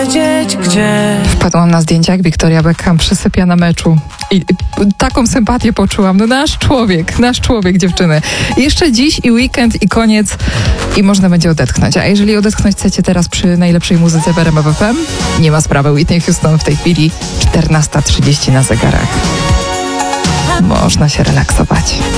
wiedzieć gdzie. Wpadłam na zdjęcia, jak Victoria Beckham przysypia na meczu. I taką sympatię poczułam. No nasz człowiek, dziewczyny. Jeszcze dziś i weekend i koniec i można będzie odetchnąć. A jeżeli odetchnąć chcecie teraz przy najlepszej muzyce w RMF FM, nie ma sprawy. Whitney Houston w tej chwili 14:30 na zegarach. Można się relaksować.